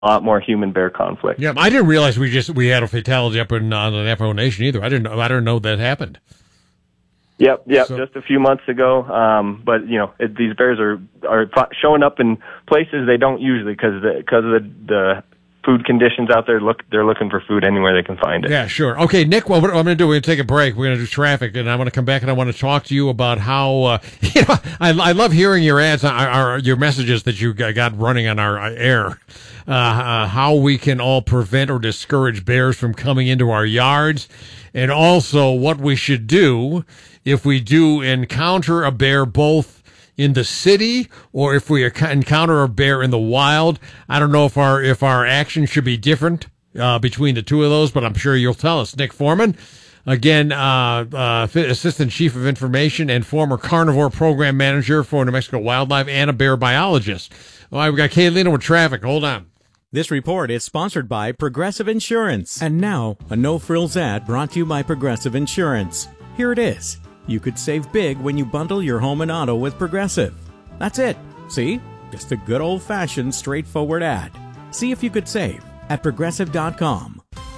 lot more human-bear conflict. Yeah, I didn't realize we had a fatality up on the Navajo Nation either. I didn't know that happened. Yep, so, just a few months ago. But these bears are showing up in places they don't usually because of the food conditions out there. They're looking for food anywhere they can find it. Yeah, sure. Okay, Nick. Well, what I'm going to do, we're going to take a break. We're going to do traffic, and I want to come back and I want to talk to you about how I love hearing your ads, your messages that you got running on our air. How we can all prevent or discourage bears from coming into our yards, and also what we should do if we do encounter a bear, both in the city or if we encounter a bear in the wild. I don't know if our action should be different between the two of those, but I'm sure you'll tell us. Nick Foreman, again, Assistant Chief of Information and former Carnivore Program Manager for New Mexico Wildlife and a bear biologist. All right, we got Kaylina with traffic. Hold on. This report is sponsored by Progressive Insurance. And now, a no-frills ad brought to you by Progressive Insurance. Here it is. You could save big when you bundle your home and auto with Progressive. That's it. See? Just a good old-fashioned, straightforward ad. See if you could save at Progressive.com.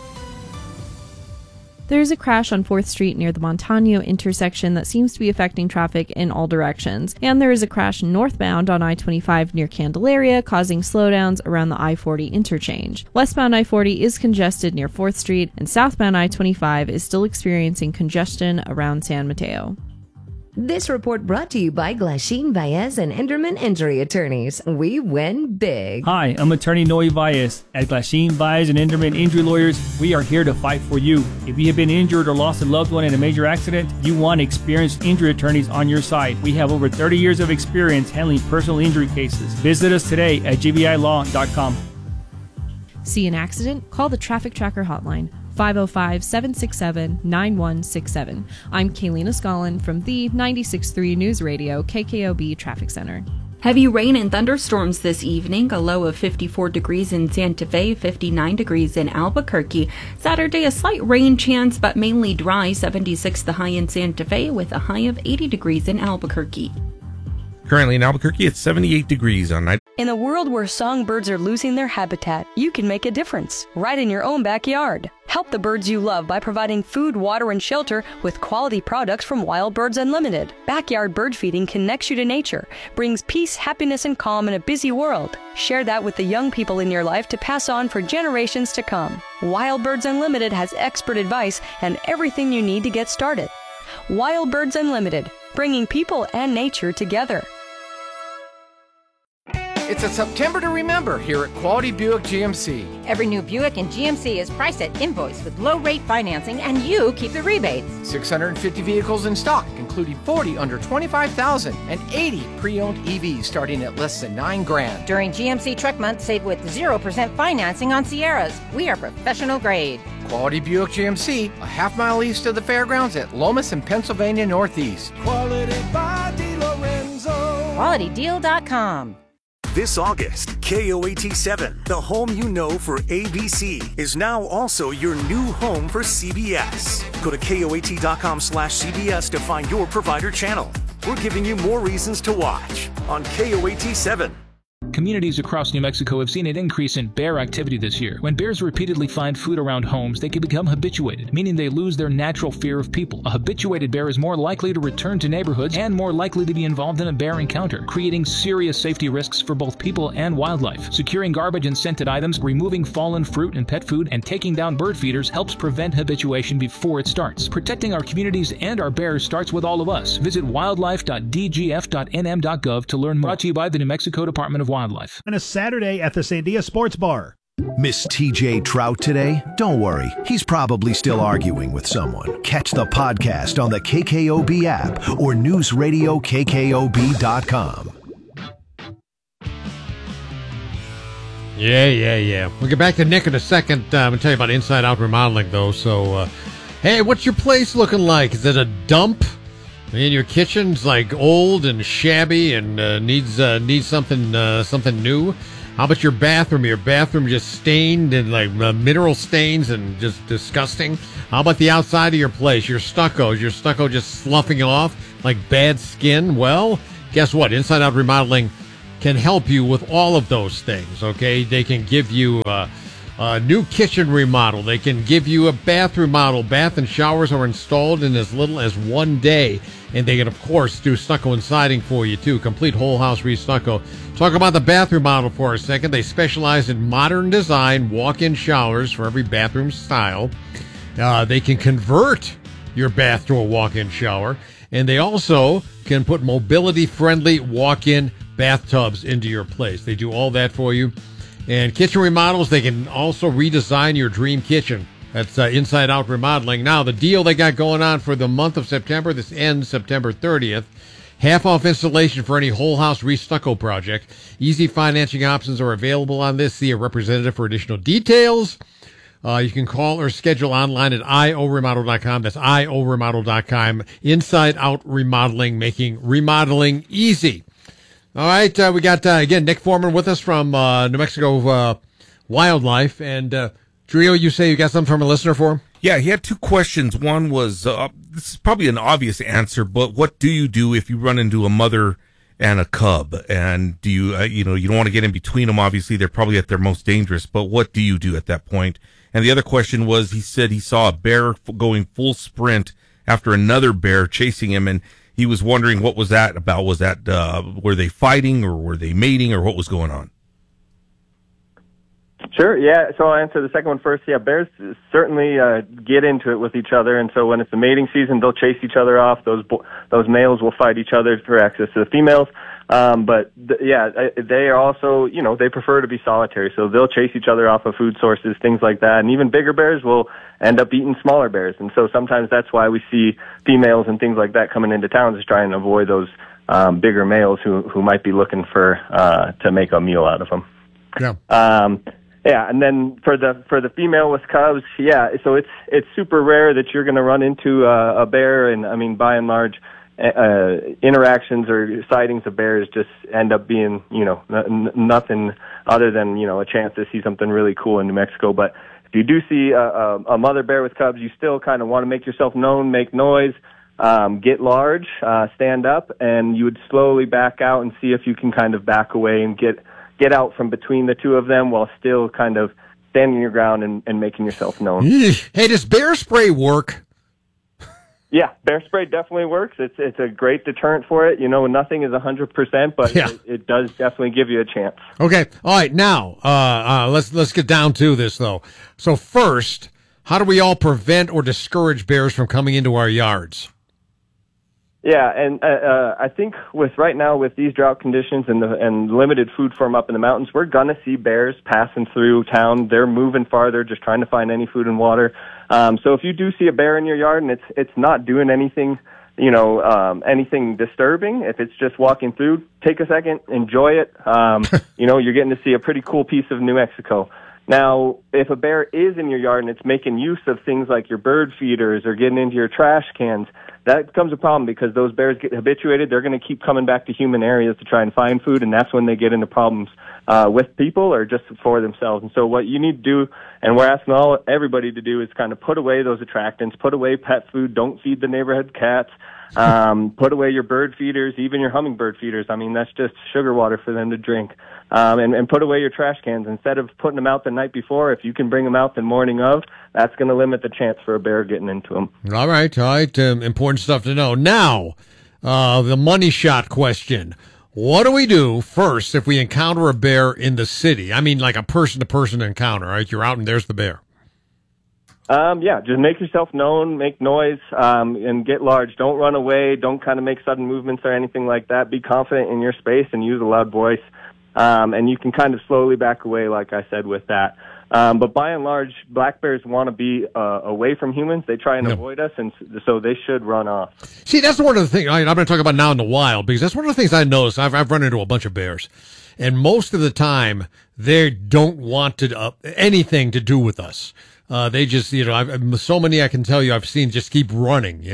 There's a crash on 4th Street near the Montano intersection that seems to be affecting traffic in all directions. And there is a crash northbound on I-25 near Candelaria, causing slowdowns around the I-40 interchange. Westbound I-40 is congested near 4th Street, and southbound I-25 is still experiencing congestion around San Mateo. This report brought to you by Glasheen Baez and Enderman Injury Attorneys. We win big. Hi, I'm attorney Noe Baez. At Glasheen Baez and Enderman Injury Lawyers, we are here to fight for you. If you have been injured or lost a loved one in a major accident, you want experienced injury attorneys on your side. We have over 30 years of experience handling personal injury cases. Visit us today at gbilaw.com. See an accident? Call the Traffic Tracker hotline. 505-767-9167. I'm Kaylina Scollin from the 96.3 News Radio KKOB Traffic Center. Heavy rain and thunderstorms this evening, a low of 54 degrees in Santa Fe, 59 degrees in Albuquerque. Saturday, a slight rain chance, but mainly dry, 76 the high in Santa Fe, with a high of 80 degrees in Albuquerque. Currently in Albuquerque, it's 78 degrees on night. In a world where songbirds are losing their habitat, you can make a difference right in your own backyard. Help the birds you love by providing food, water, and shelter with quality products from Wild Birds Unlimited. Backyard bird feeding connects you to nature, brings peace, happiness, and calm in a busy world. Share that with the young people in your life to pass on for generations to come. Wild Birds Unlimited has expert advice and everything you need to get started. Wild Birds Unlimited, bringing people and nature together. It's a September to remember here at Quality Buick GMC. Every new Buick in GMC is priced at invoice with low-rate financing, and you keep the rebates. 650 vehicles in stock, including 40 under $25,000 and 80 pre-owned EVs starting at less than $9,000. During GMC Truck Month, save with 0% financing on Sierras. We are professional grade. Quality Buick GMC, a half-mile east of the fairgrounds at Lomas and Pennsylvania Northeast. Quality by DeLorenzo. QualityDeal.com. This August, KOAT7, the home you know for ABC, is now also your new home for CBS. Go to KOAT.com/CBS to find your provider channel. We're giving you more reasons to watch on KOAT7. Communities across New Mexico have seen an increase in bear activity this year. When bears repeatedly find food around homes, they can become habituated, meaning they lose their natural fear of people. A habituated bear is more likely to return to neighborhoods and more likely to be involved in a bear encounter, creating serious safety risks for both people and wildlife. Securing garbage and scented items, removing fallen fruit and pet food, and taking down bird feeders helps prevent habituation before it starts. Protecting our communities and our bears starts with all of us. Visit wildlife.dgf.nm.gov to learn more. Brought to you by the New Mexico Department of Wildlife. And a Saturday at the Sandia Sports Bar. Miss TJ Trout today? Don't worry, he's probably still arguing with someone. Catch the podcast on the KKOB app or newsradiokkob.com. Yeah. We'll get back to Nick in a second. I'm going to tell you about Inside Out Remodeling, though. So, hey, what's your place looking like? Is it a dump? In your kitchen's like old and shabby and needs something new. How about your bathroom? Your bathroom just stained and like mineral stains and just disgusting. How about the outside of your place? Your stucco. Is your stucco just sloughing off like bad skin? Well, guess what? Inside Out Remodeling can help you with all of those things, okay? They can give you a new kitchen remodel. They can give you a bath remodel. Bath and showers are installed in as little as 1 day. And they can, of course, do stucco and siding for you, too. Complete whole house re-stucco. Talk about the bath remodel for a second. They specialize in modern design, walk-in showers for every bathroom style. They can convert your bath to a walk-in shower. And they also can put mobility-friendly walk-in bathtubs into your place. They do all that for you. And kitchen remodels, they can also redesign your dream kitchen. That's Inside Out Remodeling. Now, the deal they got going on for the month of September, this ends September 30th. Half off installation for any whole house re-stucco project. Easy financing options are available on this. See a representative for additional details. You can call or schedule online at ioremodel.com. That's ioremodel.com. Inside Out Remodeling, making remodeling easy. All right, we got, again, Nick Foreman with us from New Mexico Wildlife. And, Drio, you say you got something from a listener for him? Yeah, he had two questions. One was, this is probably an obvious answer, but what do you do if you run into a mother and a cub? And do you, you don't want to get in between them. Obviously, they're probably at their most dangerous, but what do you do at that point? And the other question was, he said he saw a bear going full sprint after another bear chasing him, and he was wondering what was that about. Was that, were they fighting or were they mating or what was going on? Sure, yeah. So I'll answer the second one first. Yeah, bears certainly get into it with each other, and so when it's the mating season, they'll chase each other off. Those males will fight each other for access to the females. They are also, they prefer to be solitary, so they'll chase each other off of food sources, things like that. And even bigger bears will end up eating smaller bears, and so sometimes that's why we see females and things like that coming into towns, is trying to avoid those bigger males who might be looking for to make a meal out of them. Yeah. Yeah, and then for the female with cubs, yeah, so it's super rare that you're going to run into a bear, and I mean, by and large, interactions or sightings of bears just end up being, nothing other than, a chance to see something really cool in New Mexico. But if you do see a mother bear with cubs, you still kind of want to make yourself known, make noise, get large, stand up, and you would slowly back out and see if you can kind of back away and get out from between the two of them while still kind of standing your ground and making yourself known. Hey, does bear spray work? Yeah, bear spray definitely works. It's a great deterrent for it. Nothing is 100%, but yeah, it does definitely give you a chance. Okay. All right. Now, let's get down to this, though. So first, how do we all prevent or discourage bears from coming into our yards? Yeah, and I think right now with these drought conditions and limited food for them up in the mountains, we're gonna see bears passing through town. They're moving farther, just trying to find any food and water. So if you do see a bear in your yard and it's not doing anything, anything disturbing, if it's just walking through, take a second, enjoy it. You're getting to see a pretty cool piece of New Mexico. Now, if a bear is in your yard and it's making use of things like your bird feeders or getting into your trash cans, that becomes a problem because those bears get habituated. They're going to keep coming back to human areas to try and find food, and that's when they get into problems with people or just for themselves. And so what you need to do, and we're asking everybody to do, is kind of put away those attractants, put away pet food, don't feed the neighborhood cats, put away your bird feeders, even your hummingbird feeders. I mean, that's just sugar water for them to drink. And put away your trash cans. Instead of putting them out the night before, if you can bring them out the morning of, that's going to limit the chance for a bear getting into them. All right. Important stuff to know. Now, the money shot question. What do we do first if we encounter a bear in the city? I mean, like a person-to-person encounter, right? You're out and there's the bear. Just make yourself known, make noise, and get large. Don't run away. Don't kind of make sudden movements or anything like that. Be confident in your space and use a loud voice. And you can kind of slowly back away, like I said, with that. But by and large, black bears want to be away from humans. They try and avoid us, and so they should run off. See, that's one of the things I'm going to talk about now in the wild, because that's one of the things I noticed. I've run into a bunch of bears, and most of the time, they don't want anything to do with us. They just, so many I can tell you I've seen just keep running,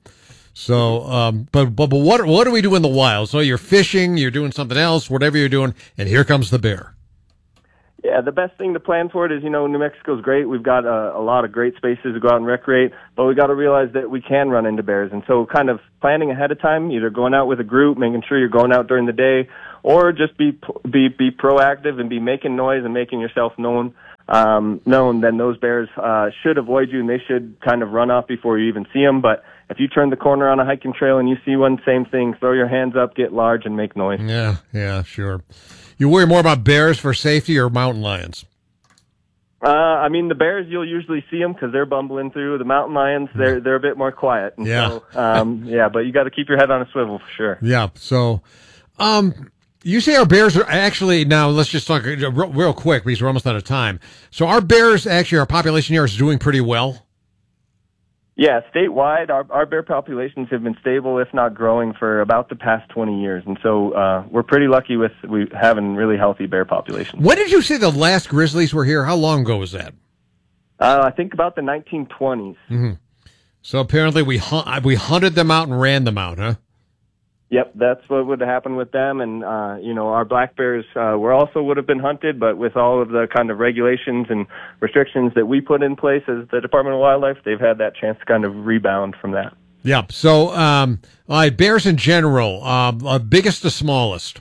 So, but what do we do in the wild? So you're fishing, you're doing something else, whatever you're doing, and here comes the bear. Yeah, the best thing to plan for it is, New Mexico's great. We've got a lot of great spaces to go out and recreate, but we got to realize that we can run into bears. And so kind of planning ahead of time, either going out with a group, making sure you're going out during the day, or just be proactive and be making noise and making yourself known, then those bears should avoid you, and they should kind of run off before you even see them. But if you turn the corner on a hiking trail and you see one, same thing, throw your hands up, get large, and make noise. Yeah, sure. You worry more about bears for safety or mountain lions? The bears, you'll usually see them because they're bumbling through. The mountain lions, they're a bit more quiet. And yeah. So, but you got to keep your head on a swivel for sure. Yeah. So, you say our bears are actually, now let's just talk real quick because we're almost out of time. So our bears, actually, our population here is doing pretty well. Yeah, statewide, our bear populations have been stable, if not growing, for about the past 20 years. And so we're pretty lucky with having really healthy bear populations. When did you say the last grizzlies were here? How long ago was that? I think about the 1920s. Mm-hmm. So apparently we hunted them out and ran them out, huh? Yep, that's what would happen with them. And, our black bears would have been hunted, but with all of the kind of regulations and restrictions that we put in place as the Department of Wildlife, they've had that chance to kind of rebound from that. Yep. So, bears in general, biggest to smallest?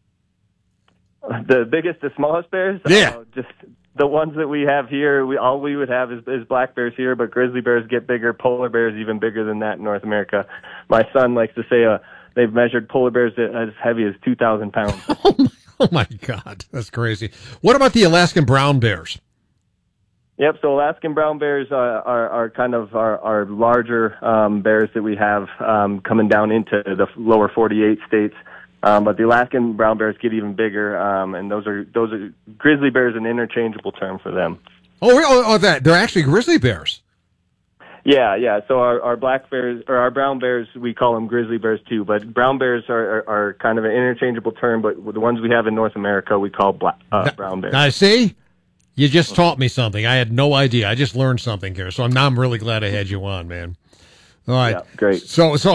The biggest to smallest bears? Yeah. Just the ones that we have here, all we would have is black bears here, but grizzly bears get bigger. Polar bears even bigger than that in North America. My son likes to say they've measured polar bears as heavy as 2,000 pounds. Oh my God, that's crazy. What about the Alaskan brown bears? Yep, so Alaskan brown bears are kind of our larger bears that we have coming down into the lower 48 states. But the Alaskan brown bears get even bigger, and those are grizzly bears, an interchangeable term for them. They're actually grizzly bears. Yeah. So our black bears, or our brown bears, we call them grizzly bears too. But brown bears are kind of an interchangeable term. But the ones we have in North America, we call brown bears. I see. You just taught me something. I had no idea. I just learned something here. So I'm really glad I had you on, man. All right. Yeah, great. So if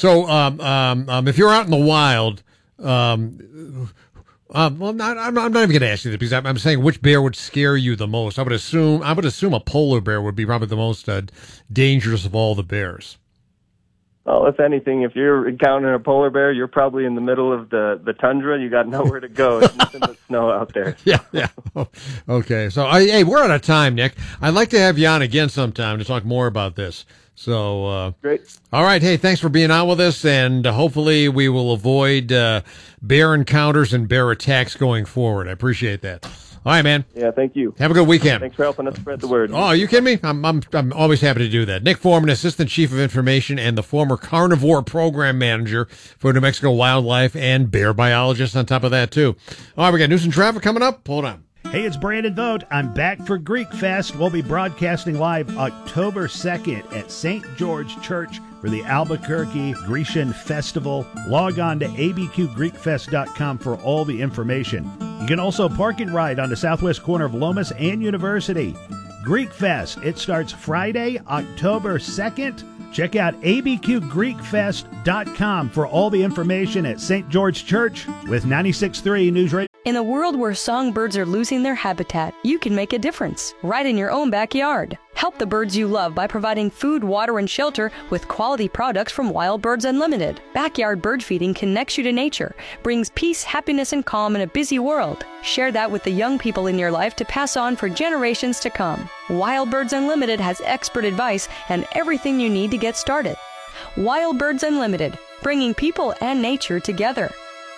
you're out in the wild, I'm not even going to ask you this because I'm saying which bear would scare you the most. I would assume a polar bear would be probably the most dangerous of all the bears. Well, if anything, if you're encountering a polar bear, you're probably in the middle of the tundra. You got nowhere to go. It's nothing but snow out there. Yeah. Okay. So, hey, we're out of time, Nick. I'd like to have you on again sometime to talk more about this. So, great. All right. Hey, thanks for being on with us, and hopefully we will avoid bear encounters and bear attacks going forward. I appreciate that. All right, man. Yeah, thank you. Have a good weekend. Thanks for helping us spread the word. Oh, are you kidding me? I'm always happy to do that. Nick Foreman, Assistant Chief of Information and the former Carnivore Program Manager for New Mexico Wildlife and bear biologist on top of that, too. All right, we got news and traffic coming up. Hold on. Hey, it's Brandon Vogt. I'm back for Greek Fest. We'll be broadcasting live October 2nd at St. George Church for the Albuquerque Grecian Festival. Log on to abqgreekfest.com for all the information. You can also park and ride on the southwest corner of Lomas and University. Greek Fest, it starts Friday, October 2nd. Check out abqgreekfest.com for all the information at St. George Church with 96.3 News Radio. In a world where songbirds are losing their habitat, you can make a difference right in your own backyard. Help the birds you love by providing food, water, and shelter with quality products from Wild Birds Unlimited. Backyard bird feeding connects you to nature, brings peace, happiness, and calm in a busy world. Share that with the young people in your life to pass on for generations to come. Wild Birds Unlimited has expert advice and everything you need to get started. Wild Birds Unlimited, bringing people and nature together.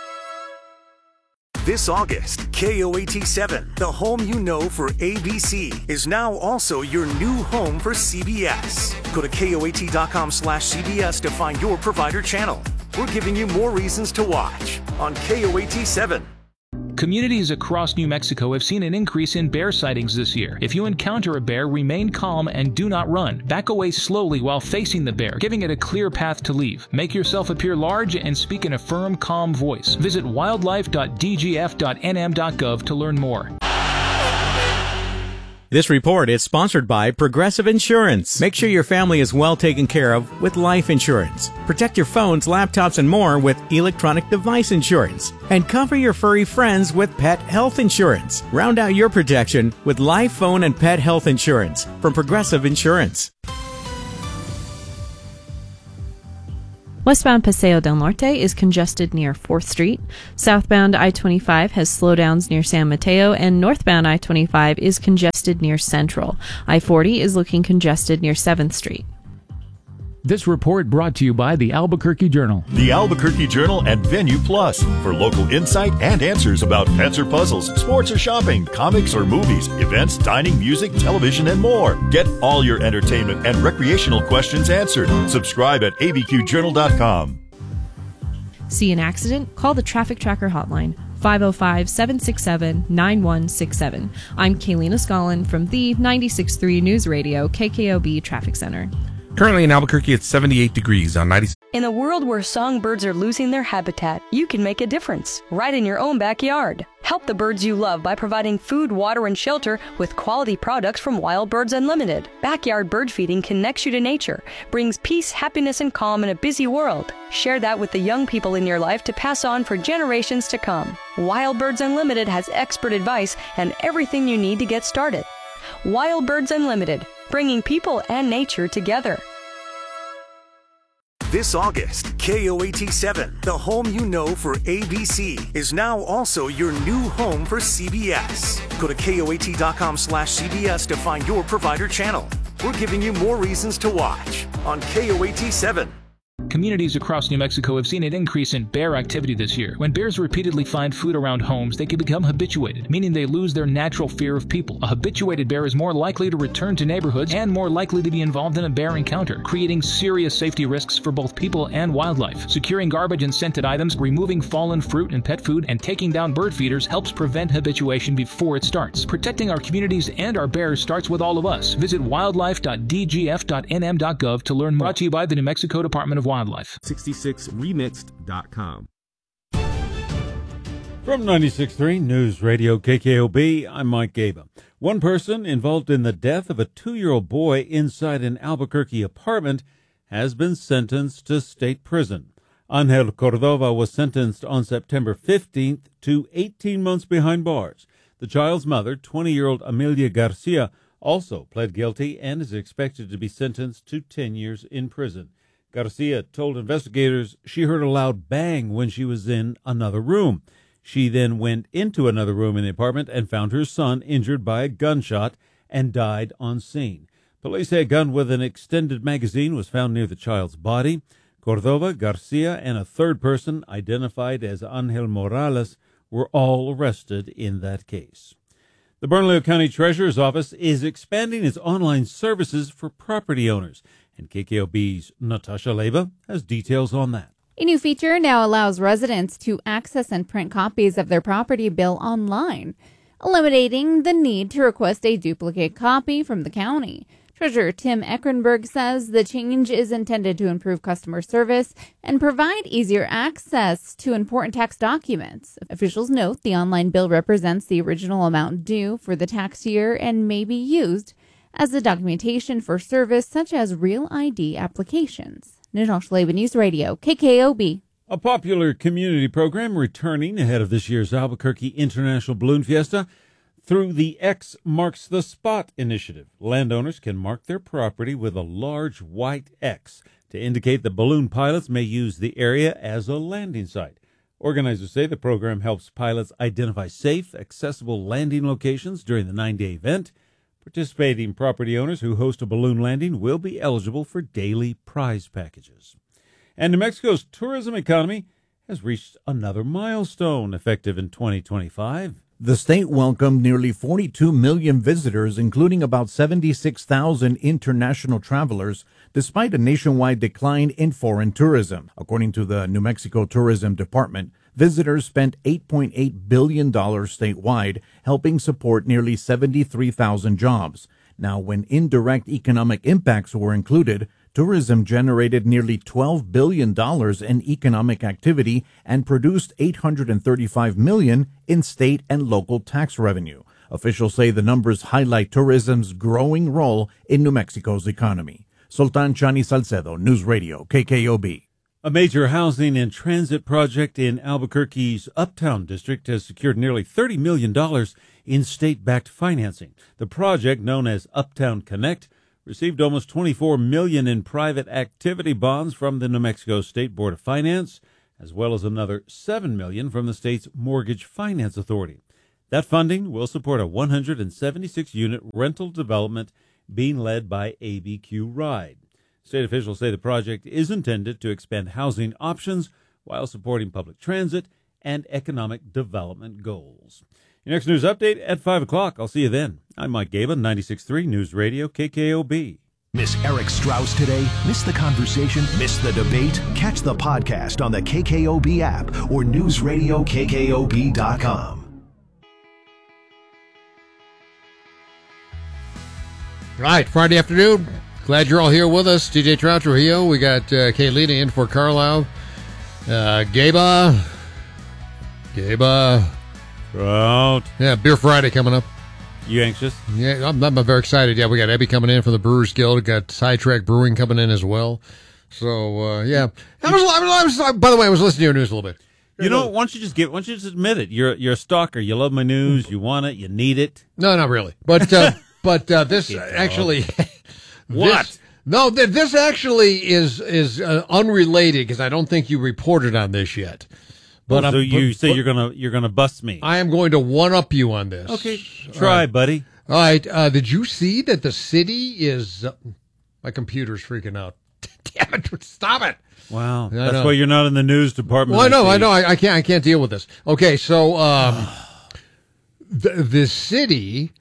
This August, KOAT7, the home you know for ABC, is now also your new home for CBS. Go to KOAT.com/CBS to find your provider channel. We're giving you more reasons to watch on KOAT7. Communities across New Mexico have seen an increase in bear sightings this year. If you encounter a bear, remain calm and do not run. Back away slowly while facing the bear, giving it a clear path to leave. Make yourself appear large and speak in a firm, calm voice. Visit wildlife.dgf.nm.gov to learn more. This report is sponsored by Progressive Insurance. Make sure your family is well taken care of with life insurance. Protect your phones, laptops, and more with electronic device insurance. And cover your furry friends with pet health insurance. Round out your protection with life, phone, and pet health insurance from Progressive Insurance. Westbound Paseo del Norte is congested near 4th Street. Southbound I-25 has slowdowns near San Mateo, and northbound I-25 is congested near Central. I-40 is looking congested near 7th Street. This report brought to you by the Albuquerque Journal. The Albuquerque Journal and Venue Plus for local insight and answers about pets or puzzles, sports or shopping, comics or movies, events, dining, music, television, and more. Get all your entertainment and recreational questions answered. Subscribe at abqjournal.com. See an accident? Call the Traffic Tracker hotline. 505-767-9167. I'm Kaylina Scollin from the 96.3 News Radio KKOB Traffic Center. Currently in Albuquerque, it's 78 degrees on 90. In a world where songbirds are losing their habitat, you can make a difference right in your own backyard. Help the birds you love by providing food, water, and shelter with quality products from Wild Birds Unlimited. Backyard bird feeding connects you to nature, brings peace, happiness, and calm in a busy world. Share that with the young people in your life to pass on for generations to come. Wild Birds Unlimited has expert advice and everything you need to get started. Wild Birds Unlimited, bringing people and nature together. This August, KOAT7, the home you know for ABC, is now also your new home for CBS. Go to KOAT.com/CBS to find your provider channel. We're giving you more reasons to watch on KOAT7. Communities across New Mexico have seen an increase in bear activity this year. When bears repeatedly find food around homes, they can become habituated, meaning they lose their natural fear of people. A habituated bear is more likely to return to neighborhoods and more likely to be involved in a bear encounter, creating serious safety risks for both people and wildlife. Securing garbage and scented items, removing fallen fruit and pet food, and taking down bird feeders helps prevent habituation before it starts. Protecting our communities and our bears starts with all of us. Visit wildlife.dgf.nm.gov to learn more. Brought to you by the New Mexico Department of Wildlife. 66remixed.com. From 96.3 News Radio KKOB, I'm Mike Gaba. One person involved in the death of a 2-year-old boy inside an Albuquerque apartment has been sentenced to state prison. Angel Cordova was sentenced on September 15th to 18 months behind bars. The child's mother, 20-year-old Amelia Garcia, also pled guilty and is expected to be sentenced to 10 years in prison. Garcia told investigators she heard a loud bang when she was in another room. She then went into another room in the apartment and found her son injured by a gunshot and died on scene. Police say a gun with an extended magazine was found near the child's body. Cordova, Garcia, and a third person identified as Angel Morales were all arrested in that case. The Bernalillo County Treasurer's Office is expanding its online services for property owners. And KKOB's Natasha Leba has details on that. A new feature now allows residents to access and print copies of their property bill online, eliminating the need to request a duplicate copy from the county. Treasurer Tim Ekrenberg says the change is intended to improve customer service and provide easier access to important tax documents. Officials note the online bill represents the original amount due for the tax year and may be used as the documentation for service such as Real ID applications. Natasha Leba, News Radio, KKOB. A popular community program returning ahead of this year's Albuquerque International Balloon Fiesta through the X Marks the Spot initiative. Landowners can mark their property with a large white X to indicate that balloon pilots may use the area as a landing site. Organizers say the program helps pilots identify safe, accessible landing locations during the 9-day event. Participating property owners who host a balloon landing will be eligible for daily prize packages. And New Mexico's tourism economy has reached another milestone effective in 2025. The state welcomed nearly 42 million visitors, including about 76,000 international travelers, despite a nationwide decline in foreign tourism. According to the New Mexico Tourism Department, visitors spent $8.8 billion statewide, helping support nearly 73,000 jobs. Now, when indirect economic impacts were included, tourism generated nearly $12 billion in economic activity and produced $835 million in state and local tax revenue. Officials say the numbers highlight tourism's growing role in New Mexico's economy. Sultan Chani Salcedo, News Radio, KKOB. A major housing and transit project in Albuquerque's Uptown District has secured nearly $30 million in state-backed financing. The project, known as Uptown Connect, received almost $24 million in private activity bonds from the New Mexico State Board of Finance, as well as another $7 million from the state's Mortgage Finance Authority. That funding will support a 176-unit rental development being led by ABQ Ride. State officials say the project is intended to expand housing options while supporting public transit and economic development goals. Your next news update at 5 o'clock. I'll see you then. I'm Mike Gaba, 96.3 News Radio, KKOB. Miss Eric Strauss today? Miss the conversation? Miss the debate? Catch the podcast on the KKOB app or newsradiokkob.com. All right, Friday afternoon. Glad you're all here with us. DJ Trout Trujillo. We got Kaylina in for Carlisle. Gaba. Trout. Yeah, Beer Friday coming up. You anxious? Yeah, I'm very excited. Yeah, we got Abby coming in from the Brewers Guild. We got Sidetrack Brewing coming in as well. So, yeah. By the way, I was listening to your news a little bit. You know, why don't you just admit it? You're a stalker. You love my news. You want it. You need it. No, not really. But this actually... What? This actually is unrelated because I don't think you reported on this yet. But you say you're gonna bust me. I am going to one up you on this. Okay, try, buddy. All right. Did you see that the city is? My computer's freaking out. Damn it! Stop it. Wow, that's why you're not in the news department. Well, I know. I can't deal with this. Okay, so the city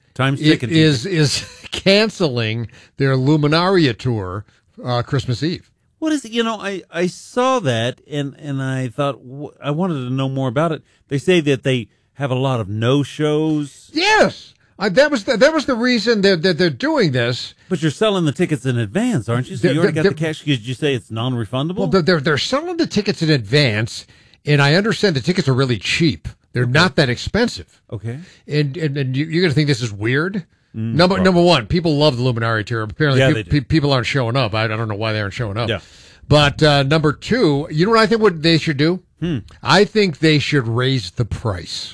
is canceling their Luminaria tour Christmas Eve. What is it? You know, I saw that and I thought I wanted to know more about it. They say that they have a lot of no-shows. Yes. That was the reason that they're doing this. But you're selling the tickets in advance, aren't you? So you already got the cash. Did you say it's non-refundable? Well, they're selling the tickets in advance, and I understand the tickets are really cheap. They're not that expensive. Okay. And you're going to think this is weird. Number one, people love the Luminari tour. Apparently, people aren't showing up. I don't know why they aren't showing up. Yeah. But number two, you know what I think what they should do? I think they should raise the price.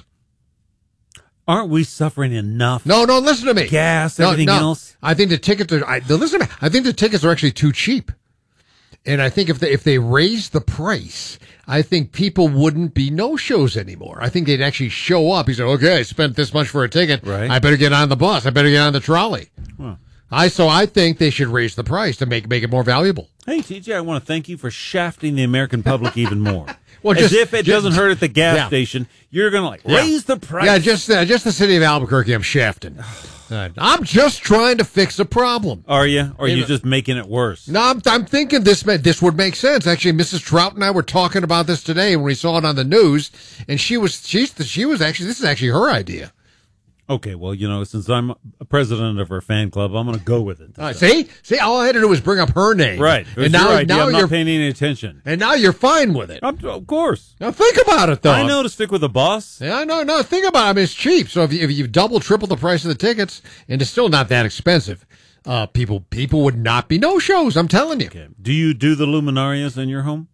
Aren't we suffering enough? No, listen to me. Gas, everything else. I think the tickets are. Listen to me. I think the tickets are actually too cheap. And I think if they raise the price, I think people wouldn't be no-shows anymore. I think they'd actually show up. He said, okay, I spent this much for a ticket. Right. I better get on the bus. I better get on the trolley. Huh. So I think they should raise the price to make it more valuable. Hey, TJ, I want to thank you for shafting the American public even more. Well, as if it doesn't hurt at the gas station, you're going to raise the price. Yeah, just the city of Albuquerque I'm shafting. I'm just trying to fix a problem. Are you? Or are you just making it worse? No, I'm thinking this would make sense. Actually, Mrs. Trout and I were talking about this today when we saw it on the news, and she was actually, this is actually her idea. Okay, well, since I'm a president of her fan club, I'm going to go with it. See, all I had to do was bring up her name. Right. And now I'm not paying any attention. And now you're fine with it. Of course. Now think about it, though. I know to stick with the boss. Yeah, no, think about it. I mean, it's cheap. So if you double, triple the price of the tickets, and it's still not that expensive, people would not be no-shows, I'm telling you. Okay. Do you do the Luminarias in your home?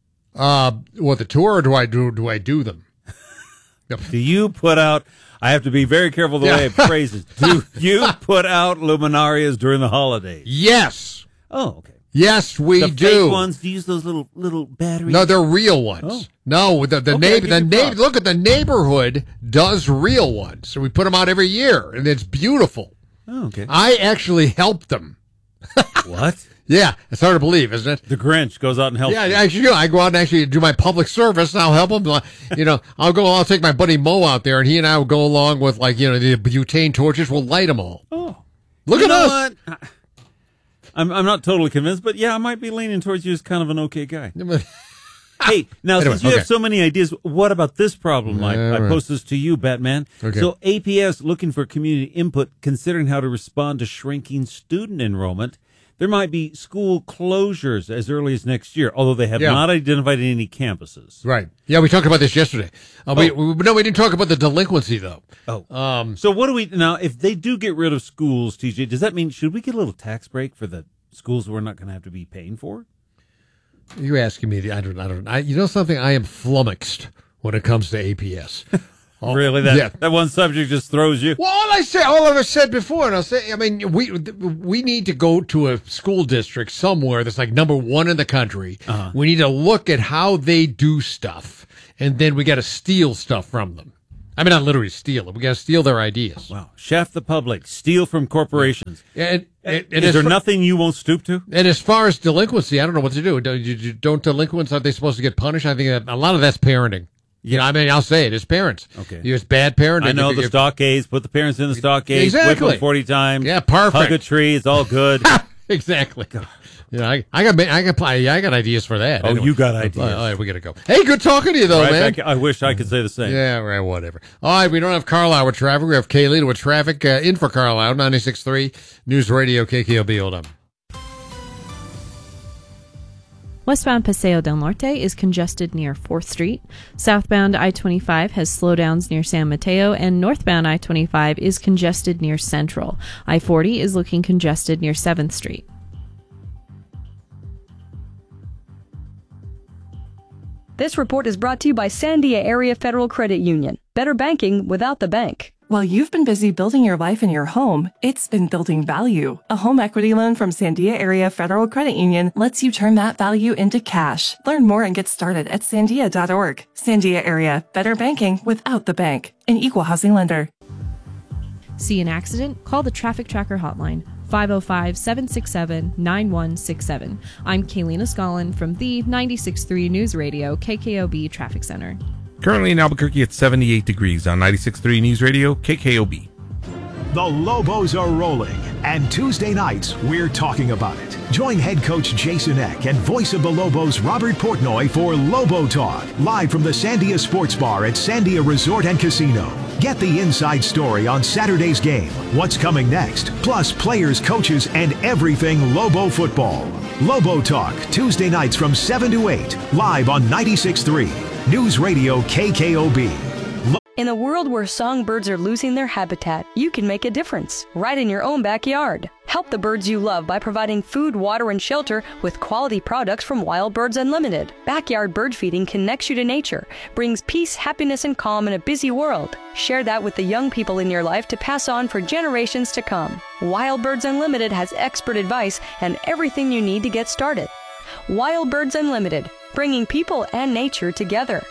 The tour, or do I do them? Do you put out... I have to be very careful the way I phrase it. Do you put out Luminarias during the holidays? Yes. Oh, okay. Yes, we do. The fake ones, do you use those little batteries? No, they're real ones. Oh. No, the look at the neighborhood does real ones. So we put them out every year, and it's beautiful. Oh, okay. I actually helped them. What? Yeah, it's hard to believe, isn't it? The Grinch goes out and helps. Yeah, actually, I go out and actually do my public service, and I'll help them. I'll take my buddy Mo out there, and he and I will go along with the butane torches. We'll light them all. Oh, look at us! What? I'm not totally convinced, but yeah, I might be leaning towards you as kind of an okay guy. Hey, now since you have so many ideas, what about this problem, Mike? I post this to you, Batman. Okay. So APS looking for community input, considering how to respond to shrinking student enrollment. there might be school closures as early as next year, although they have not identified any campuses. Right. Yeah, we talked about this yesterday. We didn't talk about the delinquency, though. So what do we, now, if they do get rid of schools, TJ, does that mean, should we get a little tax break for the schools we're not going to have to be paying for? You're asking me, I don't know. You know something? I am flummoxed when it comes to APS. Really? That one subject just throws you? Well, all I've said before, and I'll say, I mean, we need to go to a school district somewhere that's like number one in the country. We need to look at how they do stuff, and then we got to steal stuff from them. I mean, not literally steal it. We got to steal their ideas. Wow. Shaft the public, steal from corporations. And is there nothing you won't stoop to? And as far as delinquency, I don't know what to do. Don't delinquents, are they supposed to get punished? I think that a lot of that's parenting. You know, I mean, I'll say it. It's parents. Okay. It's bad parenting. I know the stockades. Put the parents in the stockades. Exactly. Whip them 40 times. Yeah, perfect. Hug a tree. It's all good. Exactly. Yeah, I got ideas for that. Oh, anyway. You got ideas. All right, we got to go. Hey, good talking to you, though, man. I wish I could say the same. Yeah, right, whatever. All right, we don't have Carlisle with traffic. We have Kayleen with traffic in for Carlisle, 96.3 News Radio KKOB. Hold on. Westbound Paseo del Norte is congested near 4th Street. Southbound I-25 has slowdowns near San Mateo, and northbound I-25 is congested near Central. I-40 is looking congested near 7th Street. This report is brought to you by Sandia Area Federal Credit Union. Better banking without the bank. While you've been busy building your life in your home, it's been building value. A home equity loan from Sandia Area Federal Credit Union lets you turn that value into cash. Learn more and get started at sandia.org. Sandia Area, better banking without the bank. An equal housing lender. See an accident? Call the Traffic Tracker hotline, 505-767-9167. I'm Kaylina Scollin from the 96.3 News Radio KKOB Traffic Center. Currently in Albuquerque at 78 degrees on 96.3 News Radio, KKOB. The Lobos are rolling, and Tuesday nights, we're talking about it. Join head coach Jason Eck and voice of the Lobos, Robert Portnoy, for Lobo Talk, live from the Sandia Sports Bar at Sandia Resort and Casino. Get the inside story on Saturday's game, what's coming next, plus players, coaches, and everything Lobo football. Lobo Talk, Tuesday nights from 7 to 8, live on 96.3 News Radio KKOB. In a world where songbirds are losing their habitat, you can make a difference right in your own backyard. Help the birds you love by providing food, water, and shelter with quality products from Wild Birds Unlimited. Backyard bird feeding connects you to nature, brings peace, happiness, and calm in a busy world. Share that with the young people in your life to pass on for generations to come. Wild Birds Unlimited has expert advice and everything you need to get started. Wild Birds Unlimited, bringing people and nature together.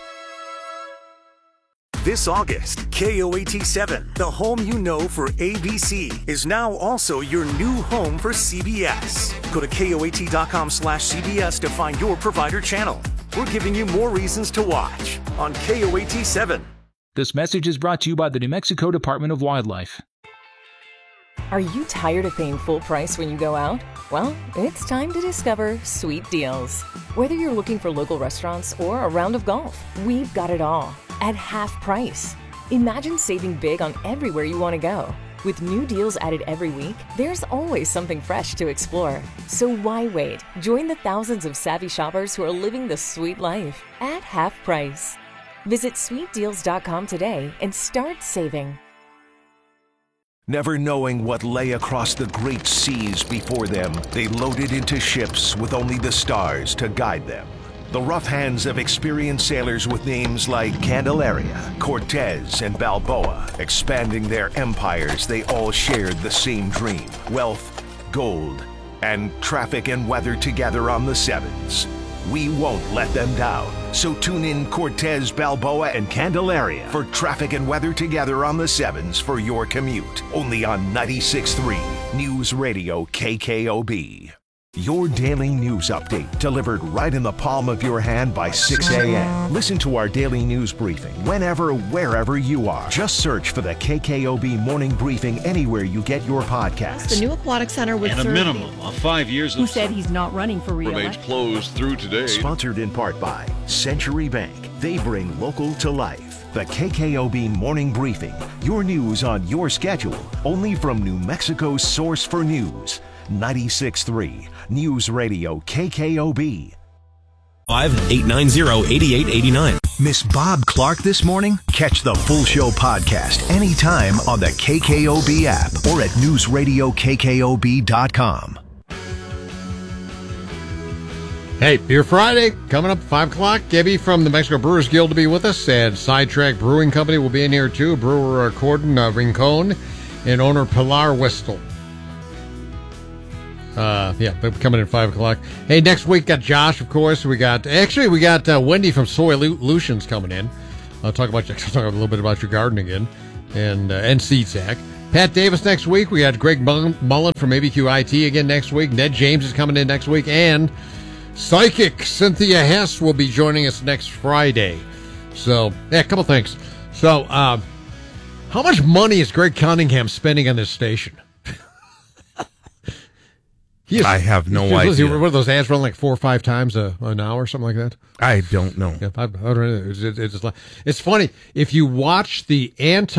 This August, KOAT7, the home you know for ABC, is now also your new home for CBS. Go to KOAT.com/CBS to find your provider channel. We're giving you more reasons to watch on KOAT7. This message is brought to you by the New Mexico Department of Wildlife. Are you tired of paying full price when you go out? Well, it's time to discover Sweet Deals. Whether you're looking for local restaurants or a round of golf, we've got it all at half price. Imagine saving big on everywhere you want to go. With new deals added every week, there's always something fresh to explore. So why wait? Join the thousands of savvy shoppers who are living the sweet life at half price. Visit sweetdeals.com today and start saving. Never knowing what lay across the great seas before them, they loaded into ships with only the stars to guide them. The rough hands of experienced sailors with names like Candelaria, Cortez, and Balboa, expanding their empires, they all shared the same dream: wealth, gold, and traffic and weather together on the sevens. We won't let them down. So tune in Cortez, Balboa, and Candelaria for traffic and weather together on the sevens for your commute. Only on 96.3 News Radio KKOB. Your daily news update delivered right in the palm of your hand by 6 a.m. Listen to our daily news briefing whenever, wherever you are. Just search for the KKOB Morning Briefing anywhere you get your podcasts. The new aquatic center with and a minimum of 5 years who said he's not running for re-election. Remains closed through today. Sponsored in part by Century Bank. They bring local to life. The KKOB Morning Briefing. Your news on your schedule. Only from New Mexico's source for news. 96.3 News Radio KKOB. 5-890-8889. Miss Bob Clark this morning? Catch the full show podcast anytime on the KKOB app or at newsradiokkob.com. Hey, Beer Friday coming up at 5 o'clock. Gibby from the Mexico Brewers Guild to be with us, and Sidetrack Brewing Company will be in here too. Brewer Corden Rincon and owner Pilar Westel. They're coming in at 5 o'clock. Hey, next week got Josh, of course. We got Wendy from Soy Lutions coming in. I'll talk a little bit about your garden again, and Seed Sack. Pat Davis next week. We got Greg Mullen from ABQ IT again next week. Ned James is coming in next week, and Psychic Cynthia Hess will be joining us next Friday. So, a couple things. So, how much money is Greg Cunningham spending on this station? I have no idea. What are those ads run like 4 or 5 times an hour, something like that? I don't know. Yeah, it's funny if you watch the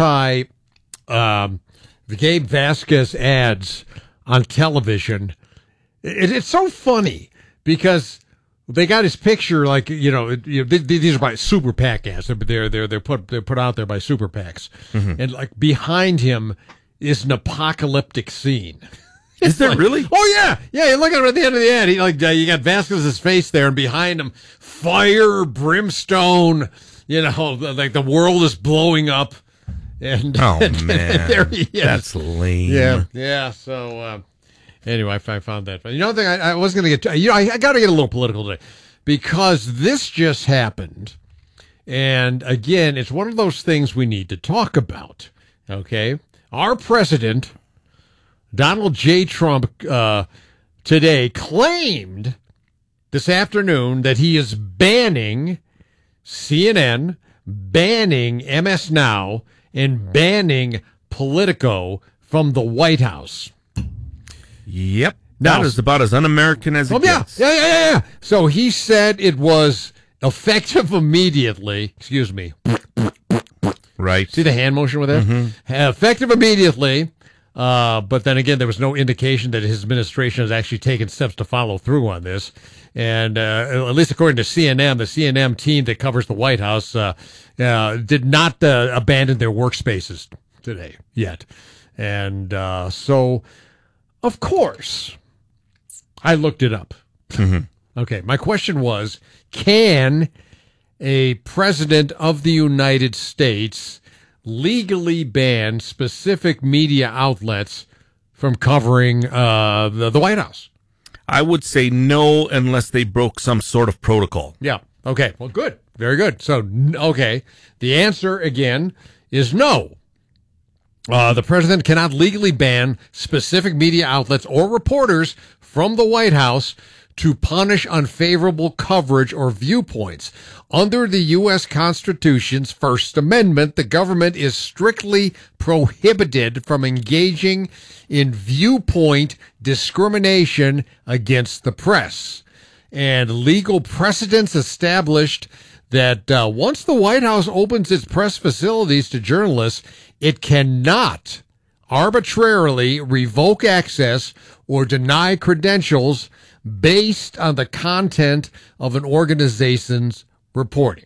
Gabe Vasquez ads on television. It's so funny because they got his picture, like these are by Super PAC ads. They're put out there by Super PACs, and like behind him is an apocalyptic scene. Is there really? Oh yeah. You look at it at the end of the ad. You got Vasquez's face there, and behind him, fire, brimstone. Like the world is blowing up. And man, there he is. That's lame. Yeah. So anyway, I found that. You know, the thing I was going to get. I got to get a little political today because this just happened, and again, it's one of those things we need to talk about. Okay, our president, Donald J. Trump, today claimed this afternoon that he is banning CNN, banning MS Now, and banning Politico from the White House. Yep. That is about as un-American as it gets. Yeah. So he said it was effective immediately. Excuse me. Right. See the hand motion with that? Mm-hmm. Effective immediately. But then again, there was no indication that his administration has actually taken steps to follow through on this. And at least according to CNN, the CNN team that covers the White House did not abandon their workspaces today yet. And so, of course, I looked it up. Mm-hmm. Okay, my question was, can a president of the United States legally ban specific media outlets from covering the White House? I would say no, unless they broke some sort of protocol. Yeah. Okay. Well, good. Very good. So, okay. The answer, again, is no. The president cannot legally ban specific media outlets or reporters from the White House to punish unfavorable coverage or viewpoints. Under the U.S. Constitution's First Amendment, the government is strictly prohibited from engaging in viewpoint discrimination against the press. And legal precedents established that once the White House opens its press facilities to journalists, it cannot arbitrarily revoke access or deny credentials based on the content of an organization's reporting.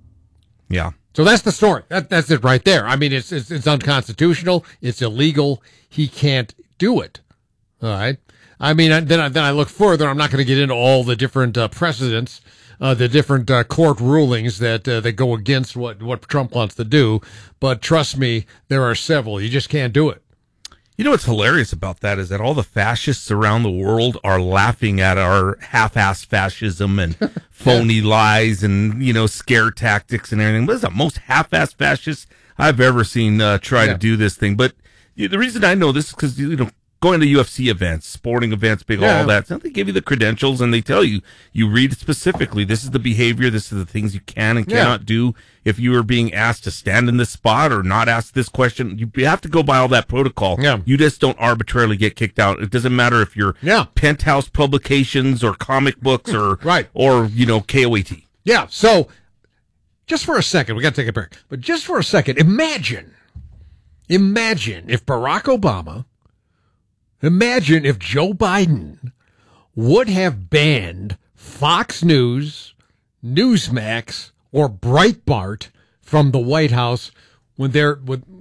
Yeah. So that's the story. That's it right there. I mean, it's unconstitutional. It's illegal. He can't do it. All right. I mean, then I look further. I'm not going to get into all the different precedents, the different court rulings that go against what Trump wants to do. But trust me, there are several. You just can't do it. You know what's hilarious about that is that all the fascists around the world are laughing at our half-assed fascism and phony lies and, scare tactics and everything. But it's the most half-assed fascists I've ever seen try to do this thing. But the reason I know this is because, going to UFC events, sporting events, all that. So they give you the credentials and they tell you, you read specifically, this is the behavior, this is the things you can and cannot do. If you are being asked to stand in this spot or not ask this question, you have to go by all that protocol. Yeah. You just don't arbitrarily get kicked out. It doesn't matter if you're Penthouse Publications or comic books or KOAT. Yeah. So just for a second, we got to take a break, but just for a second, imagine if Barack Obama Imagine if Joe Biden would have banned Fox News, Newsmax, or Breitbart from the White House when they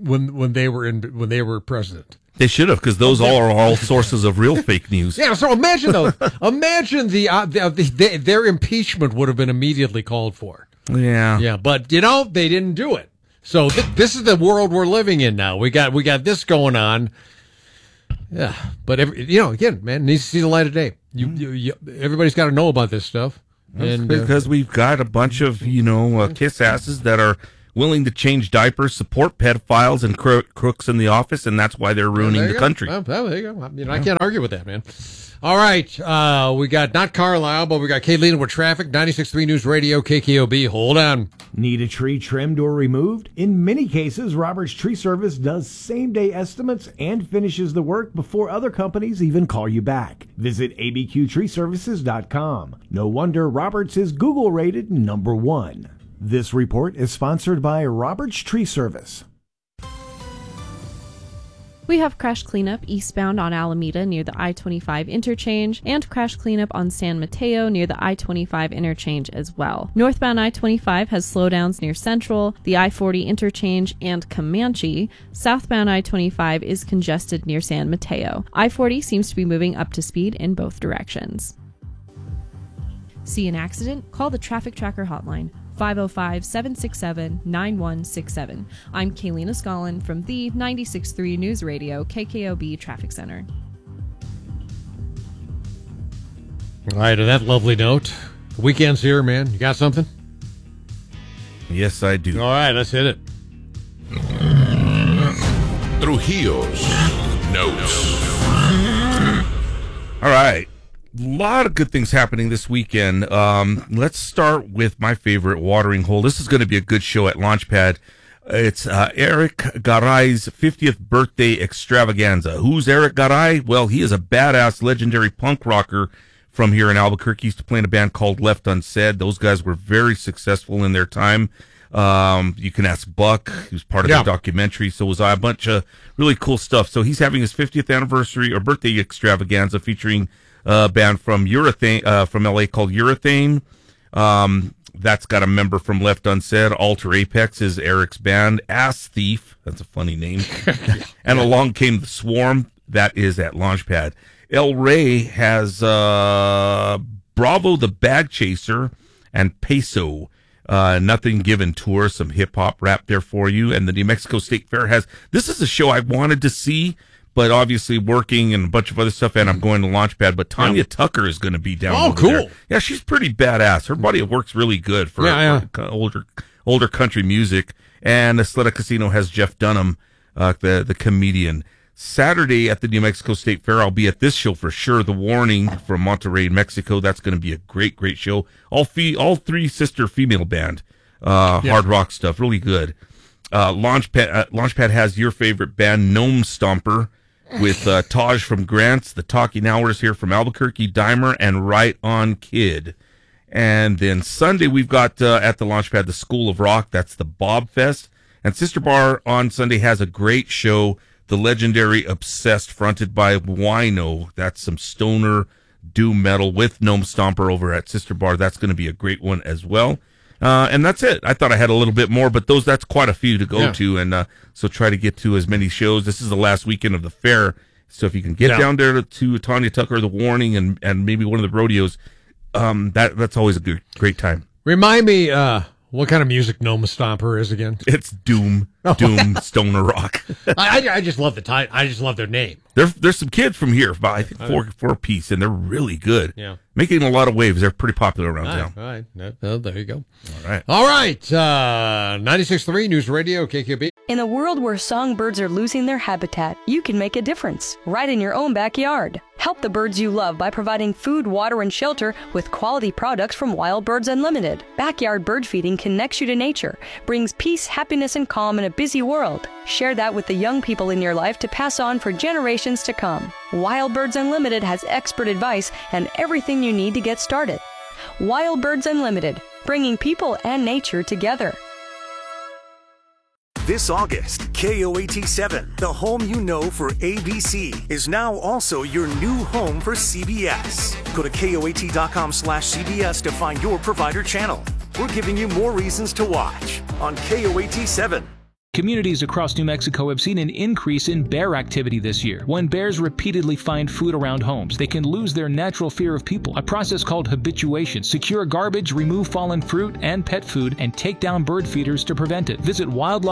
were president. They should have, because those are all sources of real fake news. Yeah, so imagine those. Imagine their impeachment would have been immediately called for. Yeah, but they didn't do it. So this is the world we're living in now. We got this going on. Yeah, but again, man, needs to see the light of day. Everybody's got to know about this stuff. And because we've got a bunch of kiss asses that are willing to change diapers, support pedophiles and crooks in the office, and that's why they're ruining the country. Well, there you go. I can't argue with that, man. All right, we got not Carlisle, but we got Kaylina with traffic. 96.3 News Radio, KKOB. Hold on. Need a tree trimmed or removed? In many cases, Roberts Tree Service does same-day estimates and finishes the work before other companies even call you back. Visit abqtreeservices.com. No wonder Roberts is Google-rated #1. This report is sponsored by Roberts Tree Service. We have crash cleanup eastbound on Alameda near the I-25 interchange and crash cleanup on San Mateo near the I-25 interchange as well. Northbound I-25 has slowdowns near Central, the I-40 interchange, and Comanche. Southbound I-25 is congested near San Mateo. I-40 seems to be moving up to speed in both directions. See an accident? Call the Traffic Tracker hotline. 505-767-9167. I'm Kaylina Scollin from the 96.3 News Radio KKOB Traffic Center. All right, on that lovely note, the weekend's here, man. You got something? Yes, I do. All right, let's hit it. Trujillo's Notes. All right. A lot of good things happening this weekend. Let's start with my favorite, Watering Hole. This is going to be a good show at Launchpad. It's Eric Garay's 50th birthday extravaganza. Who's Eric Garay? Well, he is a badass, legendary punk rocker from here in Albuquerque. He used to play in a band called Left Unsaid. Those guys were very successful in their time. You can ask Buck, who's part of the documentary. So it was a bunch of really cool stuff. So he's having his 50th anniversary or birthday extravaganza featuring band from Urethane, from LA called Urethane. That's got a member from Left Unsaid. Alter Apex is Eric's band. Ass Thief, that's a funny name. And Along Came the Swarm, that is at Launchpad. El Rey has Bravo the Bag Chaser and Peso. Nothing Given tour, some hip hop rap there for you. And the New Mexico State Fair has, this is a show I wanted to see, but obviously working and a bunch of other stuff, and I'm going to Launchpad. But Tanya Tucker is going to be down over there. Yeah, she's pretty badass. Her body of work's really good for older country music. And Asleta Casino has Jeff Dunham, the comedian. Saturday at the New Mexico State Fair, I'll be at this show for sure. The Warning from Monterrey, Mexico. That's going to be a great, great show. All three sister female band, hard rock stuff, really good. Launchpad has your favorite band, Gnome Stomper, with Taj from Grants, the Talking Hours here from Albuquerque, Dimer, and Right On Kid. And then Sunday we've got at the Launchpad the School of Rock. That's the Bob Fest. And Sister Bar on Sunday has a great show, the legendary Obsessed, fronted by Wino. That's some stoner doom metal with Gnome Stomper over at Sister Bar. That's going to be a great one as well. And that's it. I thought I had a little bit more, but that's quite a few to go to. And so try to get to as many shows. This is the last weekend of the fair. So if you can get down there to Tanya Tucker, The Warning, and maybe one of the rodeos, that's always a great time. Remind me what kind of music Gnome Stomper is again? It's doom stoner rock. I just love the title. I just love their name. There's some kids from here, I think four piece, and they're really good. Yeah, making a lot of waves. They're pretty popular around town. All right, there you go. All right. 96.3 News Radio KQB. In a world where songbirds are losing their habitat, you can make a difference right in your own backyard. Help the birds you love by providing food, water, and shelter with quality products from Wild Birds Unlimited. Backyard bird feeding connects you to nature, brings peace, happiness, and calm in a busy world. Share that with the young people in your life to pass on for generations to come. Wild Birds Unlimited has expert advice and everything you need to get started. Wild Birds Unlimited, bringing people and nature together. This August, KOAT7, the home you know for ABC, is now also your new home for CBS. Go to KOAT.com/CBS to find your provider channel. We're giving you more reasons to watch on KOAT7. Communities across New Mexico have seen an increase in bear activity this year. When bears repeatedly find food around homes, they can lose their natural fear of people, a process called habituation. Secure garbage, remove fallen fruit and pet food, and take down bird feeders to prevent it. Visit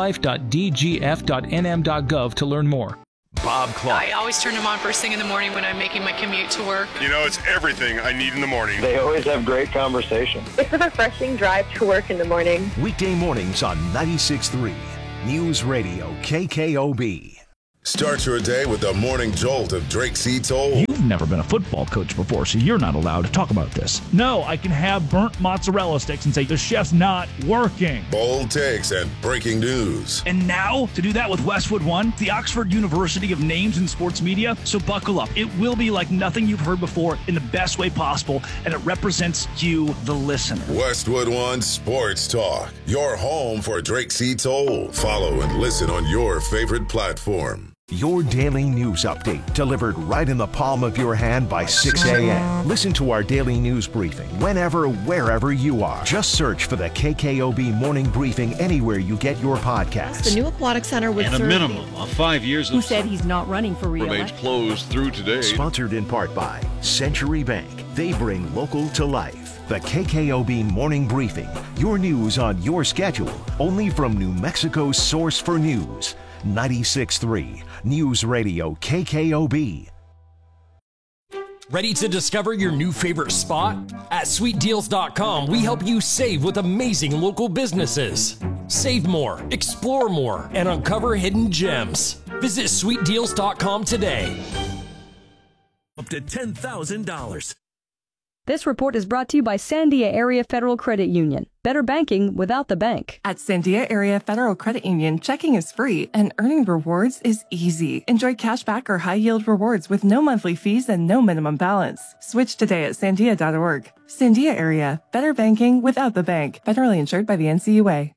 wildlife.dgf.nm.gov to learn more. Bob Clark. I always turn them on first thing in the morning when I'm making my commute to work. You know, it's everything I need in the morning. They always have great conversation. It's a refreshing drive to work in the morning. Weekday mornings on 96.3 News Radio KKOB. Start your day with the morning jolt of Drake C. Toll. You've never been a football coach before, so you're not allowed to talk about this. No, I can have burnt mozzarella sticks and say the chef's not working. Bold takes and breaking news. And now, to do that with Westwood One, the Oxford University of names in sports media. So buckle up. It will be like nothing you've heard before in the best way possible, and it represents you, the listener. Westwood One Sports Talk, your home for Drake C. Toll. Follow and listen on your favorite platform. Your daily news update delivered right in the palm of your hand by 6 a.m. Listen to our daily news briefing whenever, wherever you are. Just search for the KKOB Morning Briefing anywhere you get your podcasts. The new Aquatic Center would And a serve minimum of 5 years who of said he's not running for remains re-election. closed through today. Sponsored in part by Century Bank. They bring local to life. The KKOB Morning Briefing. Your news on your schedule. Only from New Mexico's source for news. 96.3 News Radio KKOB. Ready to discover your new favorite spot? At sweetdeals.com, we help you save with amazing local businesses. Save more, explore more, and uncover hidden gems. Visit sweetdeals.com today. Up to $10,000. This report is brought to you by Sandia Area Federal Credit Union. Better banking without the bank. At Sandia Area Federal Credit Union, checking is free and earning rewards is easy. Enjoy cashback or high-yield rewards with no monthly fees and no minimum balance. Switch today at sandia.org. Sandia Area, better banking without the bank. Federally insured by the NCUA.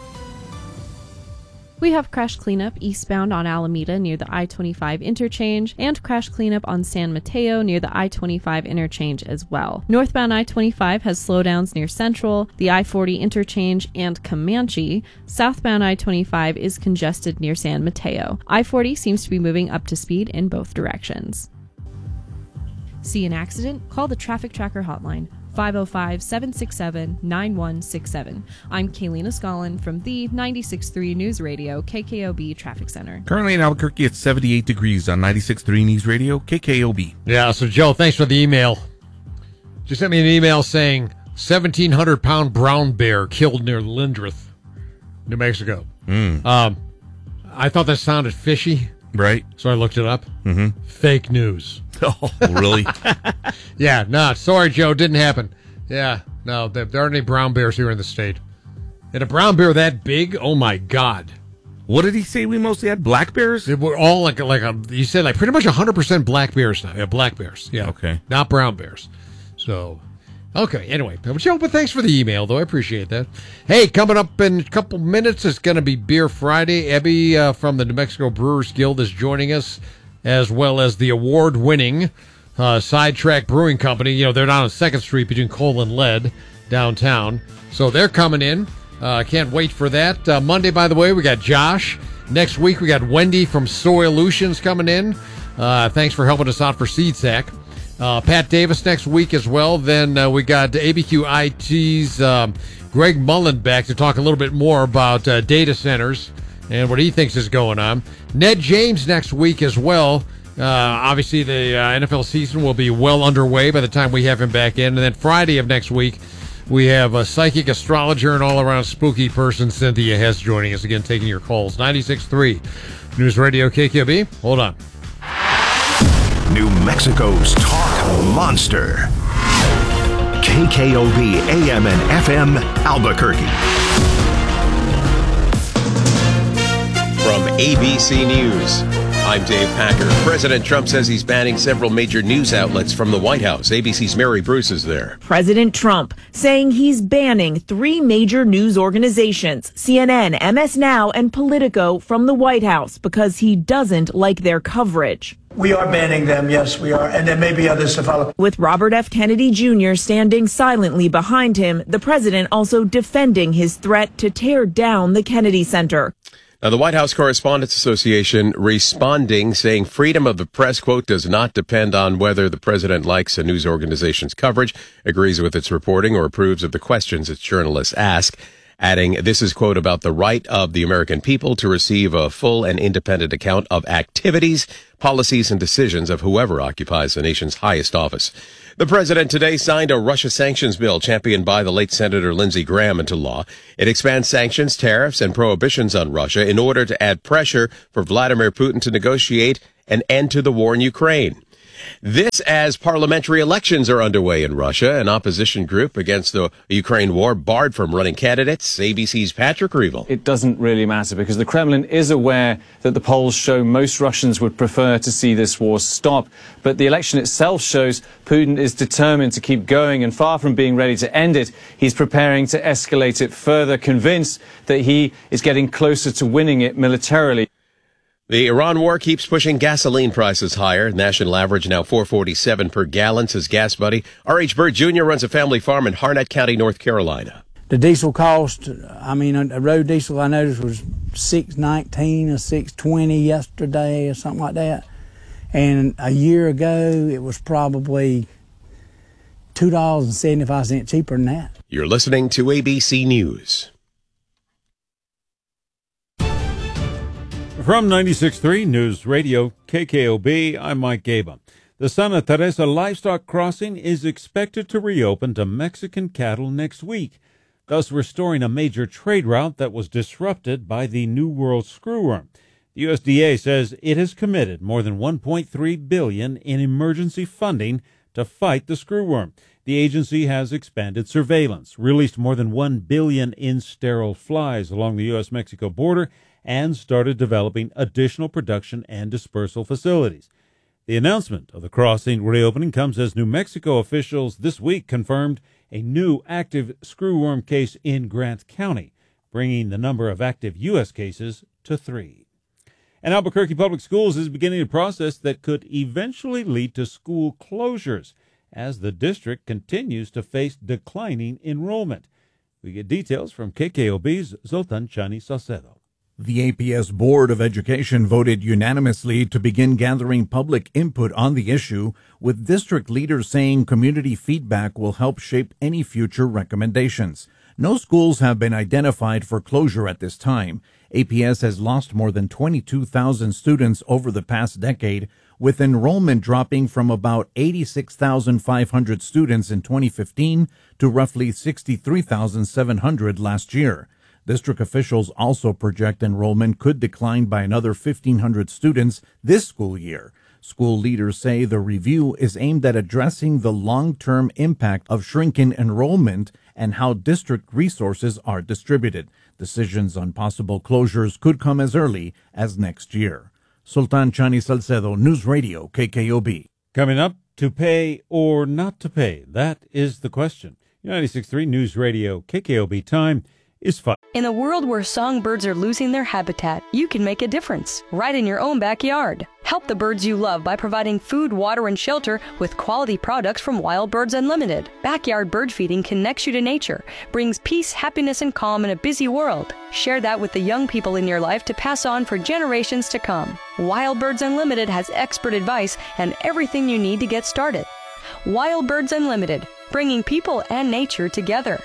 We have crash cleanup eastbound on Alameda near the I-25 interchange and crash cleanup on San Mateo near the I-25 interchange as well. Northbound I-25 has slowdowns near Central, the I-40 interchange, and Comanche. Southbound I-25 is congested near San Mateo. I-40 seems to be moving up to speed in both directions. See an accident? Call the Traffic Tracker hotline. 505-767-9167. I'm Kaylina Scollin from the 96.3 News Radio KKOB Traffic Center. Currently in Albuquerque, it's 78 degrees on 96.3 News Radio KKOB. Yeah, so Joe, thanks for the email. She sent me an email saying 1,700-pound brown bear killed near Lindrith, New Mexico. I thought that sounded fishy. Right. So I looked it up. Mm-hmm. Fake news. Oh, really? Yeah, no, sorry, Joe, didn't happen. Yeah, no, there aren't any brown bears here in the state. And a brown bear that big, oh my God. What did he say? We mostly had black bears? They were all he said like pretty much 100% black bears now. Yeah, black bears. Yeah. Okay. Not brown bears. So, okay, anyway. Joe, but thanks for the email, though. I appreciate that. Hey, coming up in a couple minutes, it's going to be Beer Friday. Ebby from the New Mexico Brewers Guild is joining us, as well as the award-winning Sidetrack Brewing Company. You know, they're down on 2nd Street between Cole and Lead downtown. So they're coming in. Can't wait for that. Monday, by the way, we got Josh. Next week, we got Wendy from Soilutions coming in. Thanks for helping us out for Seed Sack. Pat Davis next week as well. Then we got ABQ IT's Greg Mullen back to talk a little bit more about data centers and what he thinks is going on. Ned James next week as well. Obviously, the NFL season will be well underway by the time we have him back in. And then Friday of next week, we have a psychic astrologer and all-around spooky person, Cynthia Hess, joining us again, taking your calls. 96.3 News Radio KKOB. Hold on. New Mexico's talk monster. KKOB AM and FM Albuquerque. From ABC News, I'm Dave Packer. President Trump says he's banning several major news outlets from the White House. ABC's Mary Bruce is there. President Trump saying he's banning 3 major news organizations, CNN, MS Now, and Politico, from the White House because he doesn't like their coverage. We are banning them, yes, we are, and there may be others to follow. With Robert F. Kennedy Jr. standing silently behind him, the president also defending his threat to tear down the Kennedy Center. Now, the White House Correspondents Association responding, saying freedom of the press, quote, does not depend on whether the president likes a news organization's coverage, agrees with its reporting, or approves of the questions its journalists ask. Adding, this is, quote, about the right of the American people to receive a full and independent account of activities, policies, and decisions of whoever occupies the nation's highest office. The president today signed a Russia sanctions bill championed by the late Senator Lindsey Graham into law. It expands sanctions, tariffs, and prohibitions on Russia in order to add pressure for Vladimir Putin to negotiate an end to the war in Ukraine. This as parliamentary elections are underway in Russia. An opposition group against the Ukraine war barred from running candidates. ABC's Patrick Reevell. It doesn't really matter because the Kremlin is aware that the polls show most Russians would prefer to see this war stop. But the election itself shows Putin is determined to keep going, and far from being ready to end it, he's preparing to escalate it further, convinced that he is getting closer to winning it militarily. The Iran war keeps pushing gasoline prices higher. National average now $4.47 per gallon, says Gas Buddy. R.H. Bird Jr. runs a family farm in Harnett County, North Carolina. The diesel cost, a road diesel I noticed was $6.19 or $6.20 yesterday or something like that. And a year ago, it was probably $2.75 cheaper than that. You're listening to ABC News. From 96.3 News Radio KKOB, I'm Mike Gaba. The Santa Teresa Livestock Crossing is expected to reopen to Mexican cattle next week, thus restoring a major trade route that was disrupted by the New World screwworm. The USDA says it has committed more than $1.3 billion in emergency funding to fight the screwworm. The agency has expanded surveillance, released more than 1 billion in sterile flies along the U.S.-Mexico border, and started developing additional production and dispersal facilities. The announcement of the crossing reopening comes as New Mexico officials this week confirmed a new active screwworm case in Grant County, bringing the number of active U.S. cases to 3. And Albuquerque Public Schools is beginning a process that could eventually lead to school closures as the district continues to face declining enrollment. We get details from KKOB's Zoltan Chani Salcedo. The APS Board of Education voted unanimously to begin gathering public input on the issue, with district leaders saying community feedback will help shape any future recommendations. No schools have been identified for closure at this time. APS has lost more than 22,000 students over the past decade, with enrollment dropping from about 86,500 students in 2015 to roughly 63,700 last year. District officials also project enrollment could decline by another 1,500 students this school year. School leaders say the review is aimed at addressing the long-term impact of shrinking enrollment and how district resources are distributed. Decisions on possible closures could come as early as next year. Sultan Chani Salcedo, News Radio, KKOB. Coming up, to pay or not to pay? That is the question. 96.3 News Radio, KKOB time is 5. In a world where songbirds are losing their habitat, you can make a difference right in your own backyard. Help the birds you love by providing food, water, and shelter with quality products from Wild Birds Unlimited. Backyard bird feeding connects you to nature, brings peace, happiness, and calm in a busy world. Share that with the young people in your life to pass on for generations to come. Wild Birds Unlimited has expert advice and everything you need to get started. Wild Birds Unlimited, bringing people and nature together.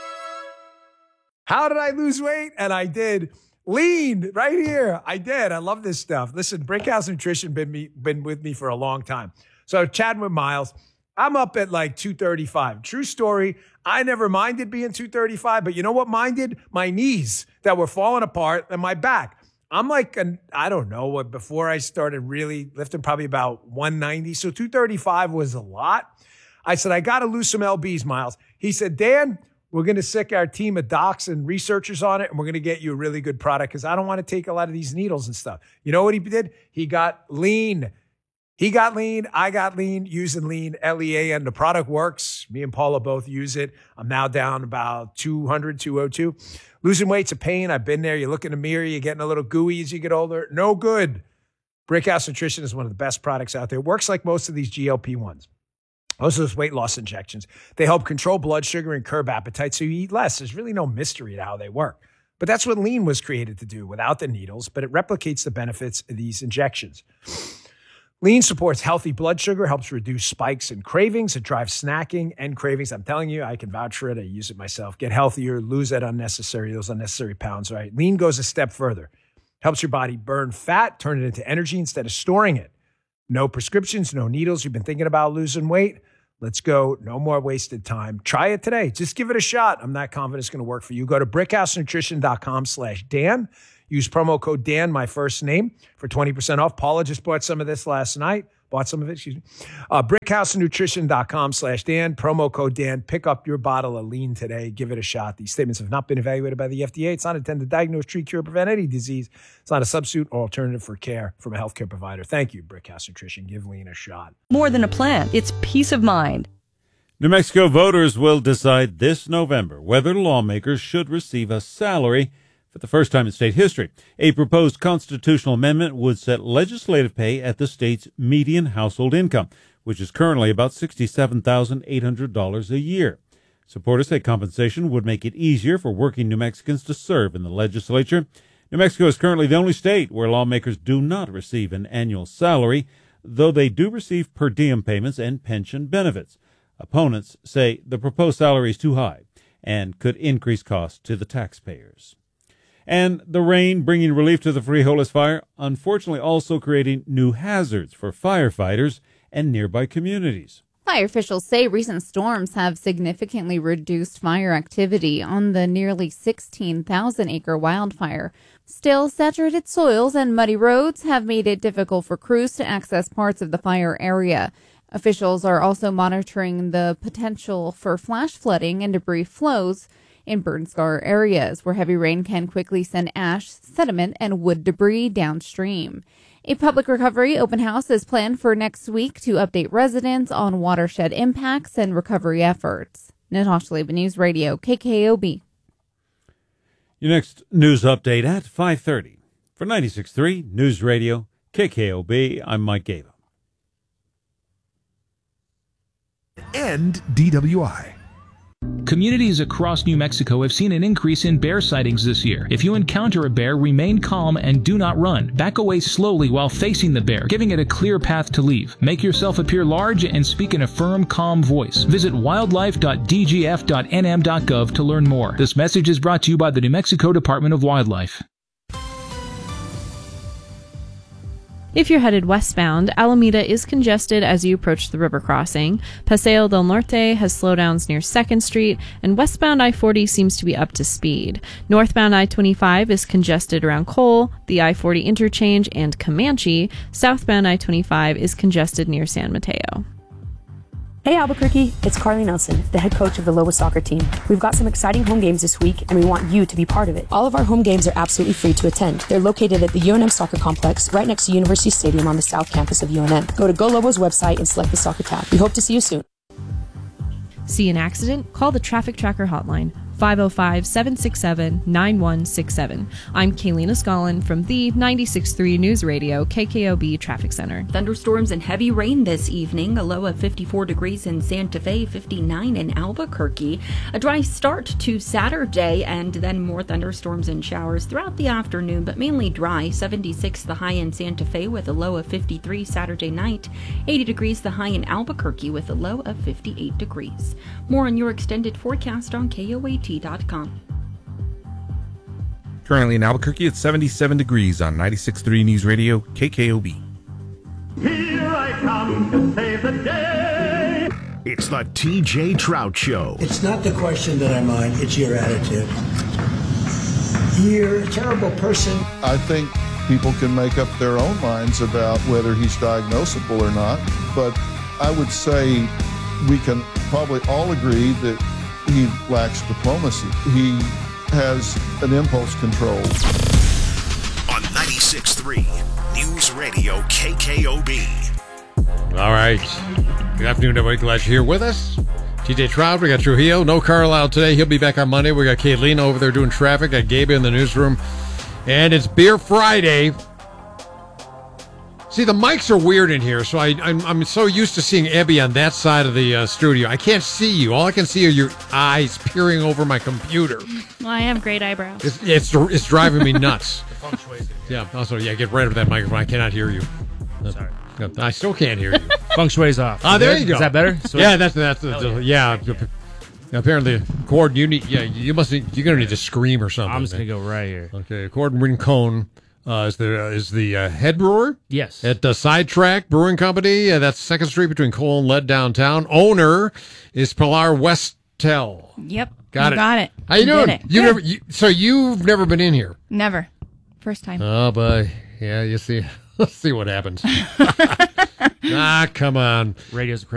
How did I lose weight? And I did. Lean right here. I did. I love this stuff. Listen, Brickhouse Nutrition been with me for a long time. So chatting with Miles, I'm up at like 235. True story. I never minded being 235, but you know what minded? My knees that were falling apart and my back. I'm like, I don't know what, before I started really lifting, probably about 190. So 235 was a lot. I said, I got to lose some LBs, Miles. He said, Dan, We're going to sick our team of docs and researchers on it, and we're going to get you a really good product because I don't want to take a lot of these needles and stuff. You know what he did? He got lean. He got lean. I got lean using lean, Lean. The product works. Me and Paula both use it. I'm now down about 200, 202. Losing weight's a pain. I've been there. You look in the mirror, you're getting a little gooey as you get older. No good. Brickhouse Nutrition is one of the best products out there. It works like most of these GLP-1s. Most of those weight loss injections. They help control blood sugar and curb appetite so you eat less. There's really no mystery to how they work. But that's what lean was created to do without the needles, but it replicates the benefits of these injections. Lean supports healthy blood sugar, helps reduce spikes and cravings. It drives snacking and cravings. I'm telling you, I can vouch for it. I use it myself. Get healthier, lose those unnecessary pounds, right? Lean goes a step further. Helps your body burn fat, turn it into energy instead of storing it. No prescriptions, no needles. You've been thinking about losing weight? Let's go. No more wasted time. Try it today. Just give it a shot. I'm not confident it's going to work for you. Go to brickhousenutrition.com/Dan. Use promo code Dan, my first name, for 20% off. Paula just bought some of this last night. brickhousenutrition.com/Dan. Promo code Dan. Pick up your bottle of lean today. Give it a shot. These statements have not been evaluated by the FDA. It's not intended to diagnose, treat, cure, prevent any disease. It's not a substitute or alternative for care from a healthcare provider. Thank you, Brickhouse Nutrition. Give lean a shot. More than a plan, it's peace of mind. New Mexico voters will decide this November whether lawmakers should receive a salary for the first time in state history. A proposed constitutional amendment would set legislative pay at the state's median household income, which is currently about $67,800 a year. Supporters say compensation would make it easier for working New Mexicans to serve in the legislature. New Mexico is currently the only state where lawmakers do not receive an annual salary, though they do receive per diem payments and pension benefits. Opponents say the proposed salary is too high and could increase costs to the taxpayers. And the rain bringing relief to the Frijoles fire, unfortunately also creating new hazards for firefighters and nearby communities. Fire officials say recent storms have significantly reduced fire activity on the nearly 16,000-acre wildfire. Still, saturated soils and muddy roads have made it difficult for crews to access parts of the fire area. Officials are also monitoring the potential for flash flooding and debris flows in burn-scar areas where heavy rain can quickly send ash, sediment, and wood debris downstream. A public recovery open house is planned for next week to update residents on watershed impacts and recovery efforts. Natasha Leba, News Radio, KKOB. Your next news update at 5:30. For 96.3 News Radio, KKOB, I'm Mike Gaba. And DWI. Communities across New Mexico have seen an increase in bear sightings this year. If you encounter a bear, remain calm and do not run. Back away slowly while facing the bear, giving it a clear path to leave. Make yourself appear large and speak in a firm, calm voice. Visit wildlife.dgf.nm.gov to learn more. This message is brought to you by the New Mexico Department of Wildlife. If you're headed westbound, Alameda is congested as you approach the river crossing. Paseo del Norte has slowdowns near 2nd Street, and westbound I-40 seems to be up to speed. Northbound I-25 is congested around Cole, the I-40 interchange, and Comanche. Southbound I-25 is congested near San Mateo. Hey Albuquerque, it's Carly Nelson, the head coach of the Lobo soccer team. We've got some exciting home games this week, and we want you to be part of it. All of our home games are absolutely free to attend. They're located at the UNM Soccer Complex, right next to University Stadium on the south campus of UNM. Go to Go Lobos website and select the soccer tab. We hope to see you soon. See an accident? Call the Traffic Tracker hotline, 505-767-9167. I'm Kaylina Scollin from the 96.3 News Radio KKOB Traffic Center. Thunderstorms and heavy rain this evening, a low of 54 degrees in Santa Fe, 59 in Albuquerque. A dry start to Saturday and then more thunderstorms and showers throughout the afternoon, but mainly dry. 76 the high in Santa Fe with a low of 53 Saturday night. 80 degrees the high in Albuquerque with a low of 58 degrees. More on your extended forecast on KOAT.com. Currently in Albuquerque, it's 77 degrees on 96.3 News Radio, KKOB. Here I come to save the day. It's the TJ Trout Show. It's not the question that I mind, it's your attitude. You're a terrible person. I think people can make up their own minds about whether he's diagnosable or not, but I would say we can probably all agree that he lacks diplomacy. He has an impulse control. On 96.3 News Radio KKOB. All right. Good afternoon, everybody. Glad you're here with us. TJ Trout, we got Trujillo. No Carlisle today. He'll be back on Monday. We got Kaylina over there doing traffic. Got Gabe in the newsroom. And it's Beer Friday. See, the mics are weird in here, so I'm so used to seeing Ebby on that side of the studio. I can't see you. All I can see are your eyes peering over my computer. Well, I have great eyebrows. It's driving me nuts. Yeah. Also, get right over that microphone. I cannot hear you. Sorry. I still can't hear you. Feng shui's off. There you go. Is that better? Sweet. Yeah, that's yeah. Apparently, Cord, you're gonna need to scream or something. I'm just gonna go right here. Okay, Cord Rincon is the head brewer. Yes. At the Sidetrack Brewing Company. That's 2nd Street between Cole and Lead downtown. Owner is Pilar Westel. Yep. Got it. it. How you doing? Did it. So you've never been in here? Never. First time. Oh boy. Yeah, you see. Let's see what happens. Come on. Radio's a crazy